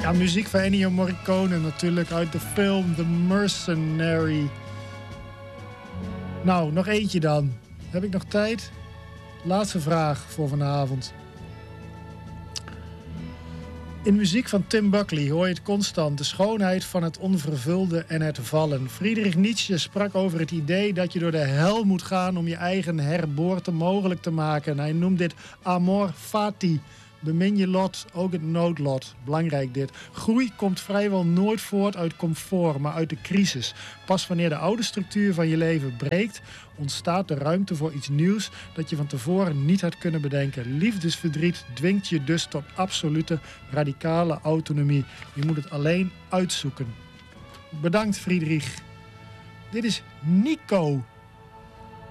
Ja, muziek van Ennio Morricone natuurlijk uit de film The Mercenary. Nou, nog eentje dan. Heb ik nog tijd? Laatste vraag voor vanavond. In muziek van Tim Buckley hoor je het constant, de schoonheid van het onvervulde en het vallen. Friedrich Nietzsche sprak over het idee dat je door de hel moet gaan om je eigen herboorte mogelijk te maken. Hij noemt dit amor fati. Bemin je lot, ook het noodlot. Belangrijk dit. Groei komt vrijwel nooit voort uit comfort, maar uit de crisis. Pas wanneer de oude structuur van je leven breekt, ontstaat de ruimte voor iets nieuws dat je van tevoren niet had kunnen bedenken. Liefdesverdriet dwingt je dus tot absolute radicale autonomie. Je moet het alleen uitzoeken. Bedankt, Friedrich. Dit is Nico.